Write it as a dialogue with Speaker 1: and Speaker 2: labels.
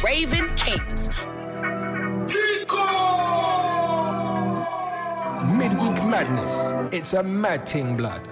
Speaker 1: Raven King.
Speaker 2: Midweek madness. It's a mad ting, blood.